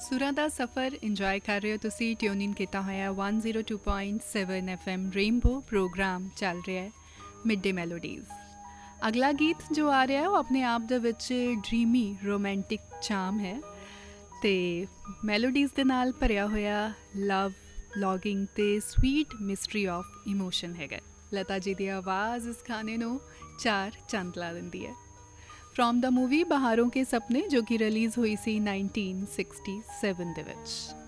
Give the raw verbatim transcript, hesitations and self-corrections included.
ਸੁਰਾਂ ਦਾ ਸਫ਼ਰ ਇੰਜੋਏ ਕਰ ਰਹੇ ਹੋ ਤੁਸੀਂ। ਟਿਊਨ ਇਨ ਕੀਤਾ ਹੋਇਆ ਇੱਕ ਸੌ ਦੋ ਪੁਆਇੰਟ ਸੱਤ ਐਫ ਐਮ ਰੇਨਬੋ ਪ੍ਰੋਗਰਾਮ ਚੱਲ ਰਿਹਾ ਹੈ ਮਿਡ ਡੇ ਮੈਲੋਡੀਜ਼। ਅਗਲਾ ਗੀਤ ਜੋ ਆ ਰਿਹਾ ਉਹ ਆਪਣੇ ਆਪ ਦੇ ਵਿੱਚ ਡ੍ਰੀਮੀ ਰੋਮਾਂਟਿਕ ਚਾਮ ਹੈ ਅਤੇ ਮੈਲੋਡੀਜ਼ ਦੇ ਨਾਲ ਭਰਿਆ ਹੋਇਆ ਲਵ ਲੌਗਿੰਗ ਅਤੇ ਸਵੀਟ ਮਿਸਟਰੀ ਆਫ ਇਮੋਸ਼ਨ ਹੈਗਾ। ਲਤਾ ਜੀ ਦੀ ਆਵਾਜ਼ ਇਸ ਗਾਣੇ ਨੂੰ ਚਾਰ ਚੰਦ ਲਾ ਦਿੰਦੀ ਹੈ। ਫਰੋਮ ਦਾ ਮੂਵੀ ਬਹਾਰੋਂ ਕੇ ਸਪਨੇ ਜੋ ਕਿ ਰਿਲੀਜ਼ ਹੋਈ ਸੀ ਨਾਈਨਟੀਨ ਸਿਕਸਟੀ ਸੈਵਨ ਦੇ ਵਿੱਚ।